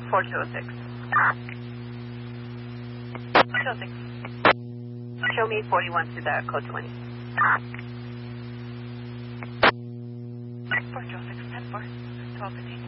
406. 206. Show me 41 to the code 20. 406, 10-4. 1215.